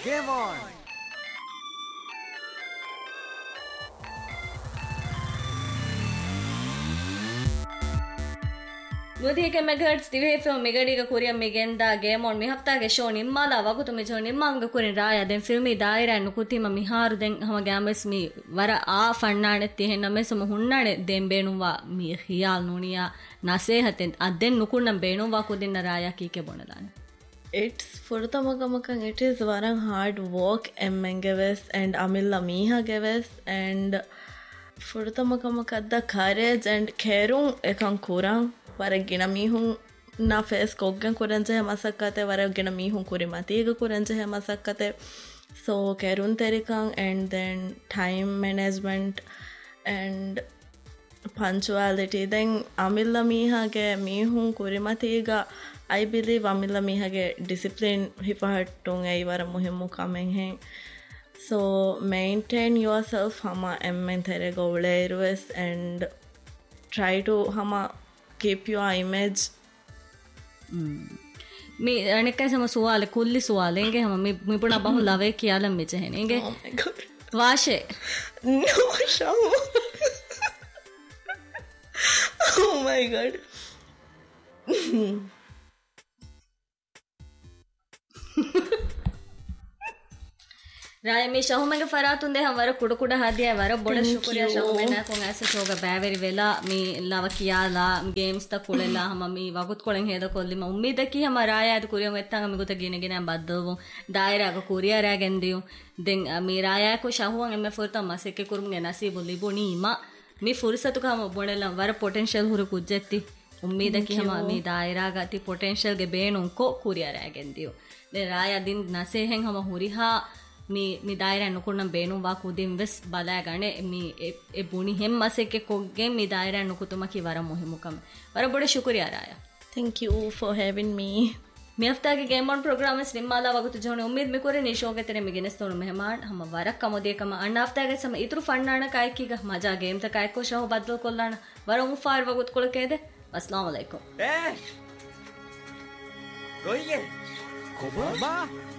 Game on! ಮುದಿಗೆ megahertz ದಿವೇಫೆ ಮೆಗಡಿಗ ಕುರಿಯ ಮೆಗೆಂದ game on me ಹಫ್ತಾಗೆ show ನಿಮ್ಮಲ ವಗುತು ಮಿ ಜೋ ನಿಮ್ಮಂಗ ಕುರಿನ ರಾಯ then filmy ದಾಯಿರ ನುಕುತಿಮ ಮಿಹಾರು then ಹಮ ಗ್ಯಾಮಸ್ ಮಿ ವರ ಆ ಫಣ್ಣಾಣೆ ತಿಹೆ ನಮೆಸಮ ಹುಣ್ಣಾಣೆ then ಬೇಣುವಾ me ಖಿಯಾಲ್ ನುನಿಯಾ ನಸೇಹತೆನ್ ಅದೆನ್ ನುಕುಣ್ಣಂ ಬೇಣುವಾ ಕುದಿನ Raya ಕೀಕೆ ಬೊಣದಾನೆ. It's furthamakamakang it is varang hard work emmengeves and amilla miha geves and furthamakamakadda courage and kerun ekan kurang varagina mihun na face koggen kuranje masakkate varagina mihun kuri matiga kuranje masakkate so kerun terikan and then time management and punctuality then amilla miha ge mihun kuri matiga I believe amilla mihage discipline hifahattun ei wara muhimmu kamen hen so maintain yourself hama emmen terega uleirues and try to hama keep your image mi anekai sama suwale kulli suwale enge hama mi puna bahu lave kiyalam me chehen enge oh my god washe no shamu oh my god ರಾಯ ಮಿ ಶಹುಮೆಗೆ ಫರಾತುಂದೆ ಹಂ ವರ ಕುಡ ಕುಡ ಹಾದಿಯ ವರ ಬೊಡ ಶುಕ್ರಿಯಾ ಶಹುಮೆನ ಕೊಂ ಆಸೆ ಹೋಗ ಬ್ಯಾವೆರಿ ವೆಲಾ ಮಿ Lava ಕಿಯಾಲಾ games ತ ಕುಳೆಲಾ ಹಮ ಮಿ ವಗುತ್ ಕೊಳೆಂ ಹೇದ ಕೊಲ್ಲಿ ಮ ಉಮ್ಮೀದಕಿ ಹಮ ರಾಯ ಅದ ಕುರಿಯಂ ಎತ್ತಂಗ ಮಿ ಗುತ ಗಿನೆ ಗಿನೆ ಬದ್ದವು ದಾಯರಾಗ ಕುರಿಯಾ ರಾಗೆಂದಿಯು ದೆನ್ ಮಿ ರಾಯ ಕೊ ಶಹುವಂ ಎಮ್ಮೆ ಫುರ್ತ ಮಸೆಕೆ ಕುರುಂಗೆ ನಸೀಬು ಲಿಬುನಿ ಮ ಮಿ ಫುರ್ಸತು ಕಮ ಬೊಣೆಲ ವರ ಪೊಟೆನ್ಷಿಯಲ್ ಹುರು ಕುಜ್ಜೆತ್ತಿ ಉಮ್ಮೀದಕಿ ಹಮ ಮಿ ದಾಯರಾಗ ತಿ ಪೊಟೆನ್ಷಿಯಲ್ ಗೆ ಬೇಣುಂ ಕೊ ಕುರಿಯಾ ರಾಗೆಂದಿಯು ದೆ ರಾಯ ದಿನ್ ನಸೆಹೆಂ ಹಮ ಹುರಿಹಾ mi daira nukunna beenum wa kudin ves bala gane mi e buni hem maseke kogge mi daira nukutuma ki wara muhimukam wara bode shukriya raya thank you for having me mi hafta ke game on program es nimmala wagutu jone ummid me kore ni show ge tere mi genes tonu mehman hama wara kamode kama anna hafta ge sama itru fannana kai ki ga maja game ta kai ko show badal kollana wara um far wagut kol kede assalamu alaikum roye koba